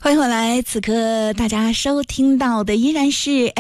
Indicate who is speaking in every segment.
Speaker 1: 欢迎回来，此刻大家收听到的依然是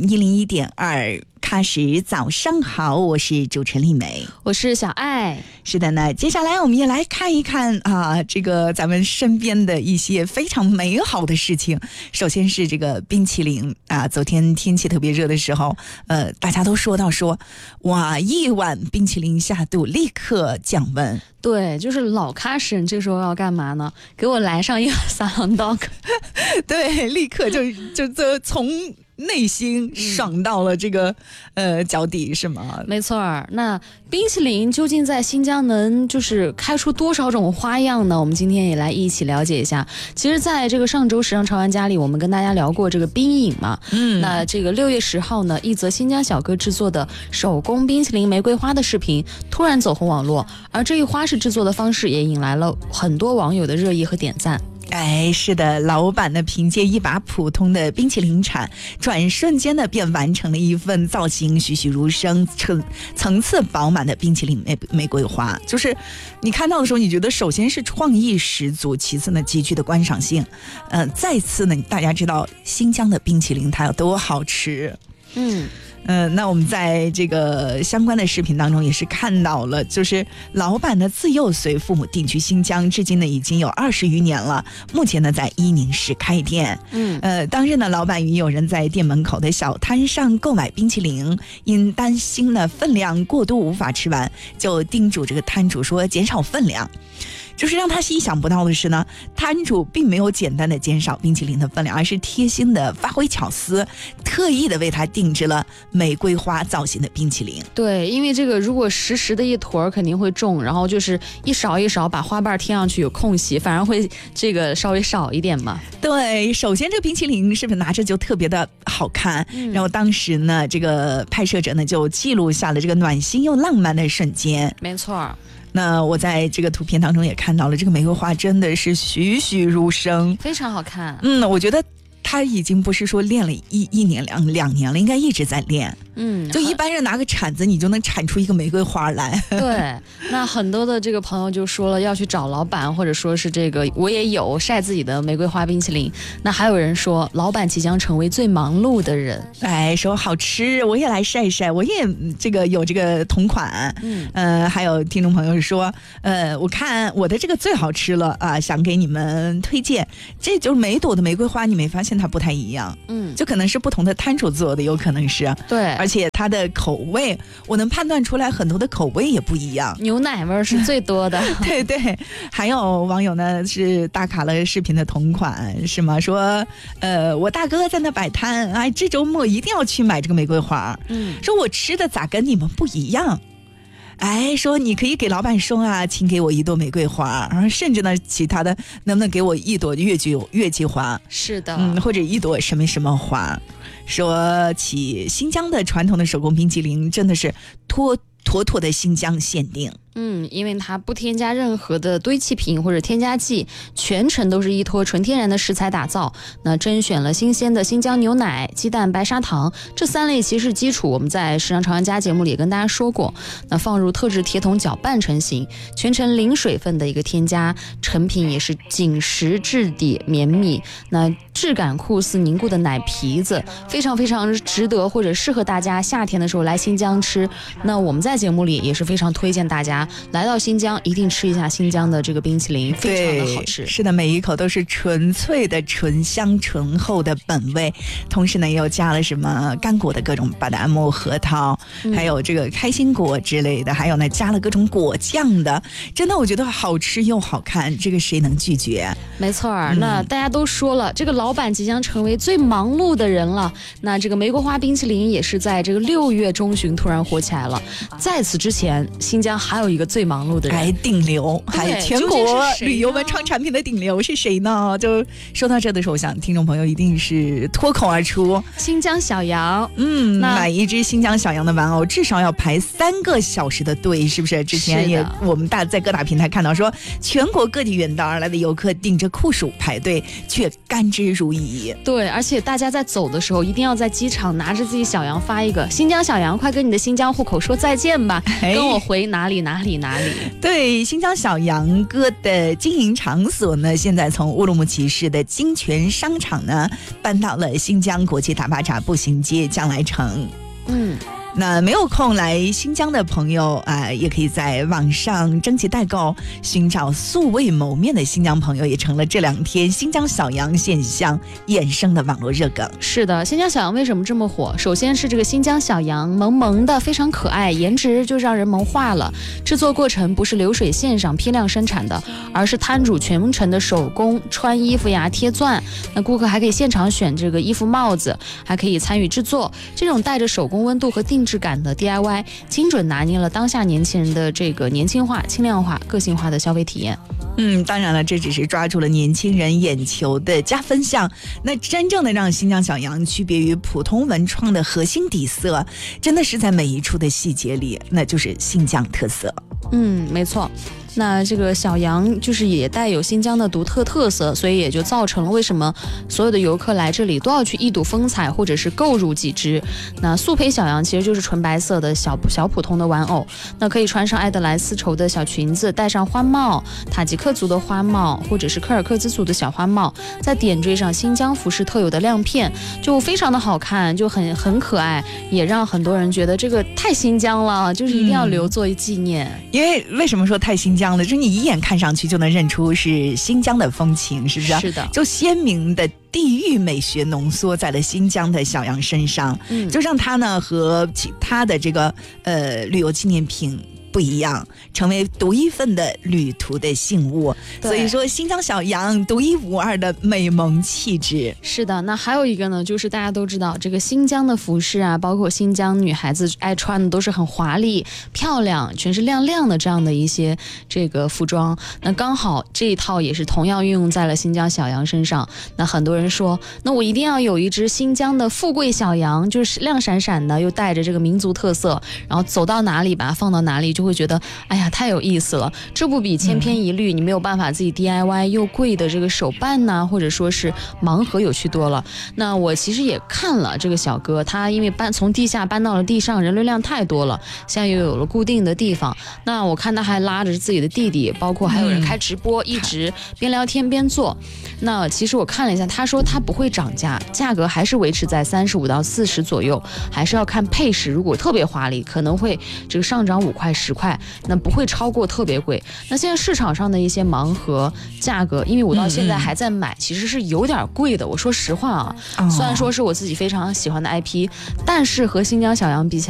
Speaker 1: FM101.2。喀什早上好，我是主持人丽美，
Speaker 2: 我是小爱。
Speaker 1: 是的呢，接下来我们也来看一看这个咱们身边的一些非常美好的事情。首先是这个冰淇淋昨天天气特别热的时候，大家都说哇，一碗冰淇淋下肚立刻降温。
Speaker 2: 对，就是老喀什人这时候要干嘛呢？给我来上一碗撒浪 dog。
Speaker 1: 对，立刻就从内心爽到了这个脚底，是吗？
Speaker 2: 没错儿。那冰淇淋究竟在新疆能就是开出多少种花样呢？我们今天也来一起了解一下。其实在这个上周时尚潮玩家里，我们跟大家聊过这个冰饮嘛。那这个6月10号呢，一则新疆小哥制作的手工冰淇淋玫瑰花的视频突然走红网络，而这一花式制作的方式也引来了很多网友的热议和点赞。
Speaker 1: 是的，老板呢凭借一把普通的冰淇淋铲，转瞬间呢便完成了一份造型栩栩如生、层次饱满的冰淇淋玫瑰花。就是你看到的时候，你觉得首先是创意十足，其次呢极具的观赏性，再次呢大家知道新疆的冰淇淋它有多好吃。那我们在这个相关的视频当中也是看到了，就是老板呢自幼随父母定居新疆，至今呢已经有20余年了。目前呢在伊宁市开店。当日呢老板与友人在店门口的小摊上购买冰淇淋，因担心呢分量过多无法吃完，就叮嘱这个摊主说减少分量。就是让他意想不到的是呢，摊主并没有简单的减少冰淇淋的分量，而是贴心的发挥巧思，特意的为他定制了玫瑰花造型的冰淇淋。对，
Speaker 2: 因为这个如果实的一坨肯定会重，然后就是一勺一勺把花瓣贴上去有空隙，反而会这个稍微少一点嘛。
Speaker 1: 对，首先这个冰淇淋是不是拿着就特别的好看，然后当时呢这个拍摄者呢就记录下了这个暖心又浪漫的瞬间。
Speaker 2: 没错。
Speaker 1: 那我在这个图片当中也看到了，这个玫瑰花真的是栩栩如生，
Speaker 2: 非常好看。
Speaker 1: 我觉得他已经不是说练了一年两年了，应该一直在练。就一般人拿个铲子你就能铲出一个玫瑰花来。
Speaker 2: 对，那很多的这个朋友就说了要去找老板，或者说是这个我也有晒自己的玫瑰花冰淇淋。那还有人说老板即将成为最忙碌的人，
Speaker 1: 说好吃我也来晒一晒，我也这个有这个同款。还有听众朋友说我看我的这个最好吃了想给你们推荐。这就是每朵的玫瑰花你没发现它不太一样，就可能是不同的摊主做的，有可能是。
Speaker 2: 对，
Speaker 1: 而且它的口味我能判断出来，很多的口味也不一样，
Speaker 2: 牛奶味是最多的。
Speaker 1: 对，还有网友呢是打卡了视频的同款，是吗？说我大哥在那摆摊，这周末一定要去买这个玫瑰花。说我吃的咋跟你们不一样？说你可以给老板说请给我一朵玫瑰花，甚至呢其他的能不能给我一朵月季花？
Speaker 2: 是的，
Speaker 1: 或者一朵什么花。说起新疆的传统的手工冰淇淋，真的是妥妥的新疆限定。
Speaker 2: 因为它不添加任何的堆砌品或者添加剂，全程都是依托纯天然的食材打造。那甄选了新鲜的新疆牛奶、鸡蛋、白砂糖这3类其实基础，我们在时尚潮玩家节目里也跟大家说过。那放入特制铁桶搅拌成型，全程零水分的一个添加，成品也是紧实质地绵密，那质感酷似凝固的奶皮子，非常非常值得或者适合大家夏天的时候来新疆吃。那我们在节目里也是非常推荐大家来到新疆一定吃一下新疆的这个冰淇淋，非常的好吃。
Speaker 1: 是的，每一口都是纯粹的醇香醇厚的本味，同时呢又加了什么干果的各种巴达木、核桃，还有这个开心果之类的，还有呢加了各种果酱的，真的我觉得好吃又好看，这个谁能拒绝？
Speaker 2: 没错。那大家都说了，这个老板即将成为最忙碌的人了。那这个玫瑰花冰淇淋也是在这个6月中旬突然火起来了。在此之前，新疆还有一个最忙碌的人，
Speaker 1: 顶流，还有全国旅游文创产品的顶流是谁呢？就说到这的时候，我想听众朋友一定是脱口而出
Speaker 2: 新疆小羊。
Speaker 1: 买一只新疆小羊的玩偶至少要排3个小时的队，是不是？之前也我们在各大平台看到说，全国各地远道而来的游客顶着酷暑排队，却甘之如饴。
Speaker 2: 对，而且大家在走的时候一定要在机场拿着自己小羊发一个新疆小羊，快跟你的新疆户口说再见吧，跟我回哪里哪里。 里哪里。
Speaker 1: 对，新疆小杨哥的经营场所呢，现在从乌鲁木齐市的金泉商场呢，搬到了新疆国际大巴扎步行街将来城。那没有空来新疆的朋友也可以在网上征集代购，寻找素未谋面的新疆朋友，也成了这2天新疆小羊现象衍生的网络热梗。
Speaker 2: 是的，新疆小羊为什么这么火？首先是这个新疆小羊萌萌的，非常可爱，颜值就让人萌化了。制作过程不是流水线上批量生产的，而是摊主全程的手工穿衣服呀、贴钻。那顾客还可以现场选这个衣服、帽子，还可以参与制作。这种带着手工温度和定制感的 DIY， 精准拿捏了当下年轻人的这个年轻化、轻量化、个性化的消费体验。
Speaker 1: 当然了，这只是抓住了年轻人眼球的加分项。那真正的让新疆小羊区别于普通文创的核心底色，真的是在每一处的细节里，那就是新疆特色。
Speaker 2: 没错。那这个小羊就是也带有新疆的独特特色，所以也就造成了为什么所有的游客来这里都要去一睹风采，或者是购入几只。那速配小羊其实就是纯白色的小普通的玩偶，那可以穿上爱德莱丝绸的小裙子，戴上花帽，塔吉克族的花帽，或者是柯尔克孜族的小花帽，再点缀上新疆服饰特有的亮片，就非常的好看，就很可爱，也让很多人觉得这个太新疆了，就是一定要留作纪念。
Speaker 1: 因为什么说太新疆？就是你一眼看上去就能认出是新疆的风情，是不是？
Speaker 2: 是的，
Speaker 1: 就鲜明的地域美学浓缩在了新疆的小羊身上，就让它呢和其他的这个旅游纪念品不一样，成为独一份的旅途的信物。所以说新疆小羊独一无二的美萌气质。
Speaker 2: 是的，那还有一个呢，就是大家都知道这个新疆的服饰啊，包括新疆女孩子爱穿的都是很华丽漂亮，全是亮亮的这样的一些这个服装。那刚好这一套也是同样运用在了新疆小羊身上。那很多人说，那我一定要有一只新疆的富贵小羊，就是亮闪闪的，又带着这个民族特色，然后走到哪里把它放到哪里，就会觉得哎呀太有意思了。这不比千篇一律你没有办法自己 DIY 又贵的这个手办呐，或者说是盲盒有趣多了。那我其实也看了这个小哥，他因为从地下搬到了地上，人流量太多了，现在又有了固定的地方。那我看他还拉着自己的弟弟，包括还有人开直播，一直边聊天边做。那其实我看了一下，他说他不会涨价，价格还是维持在35到40左右，还是要看配饰，如果特别华丽可能会这个上涨5块10块，那不会超过特别贵。那现在市场上的一些盲盒价格，因为我到现在还在买，其实是有点贵的。我说实话啊，虽然说是我自己非常喜欢的 IP， 但是和新疆小羊比起来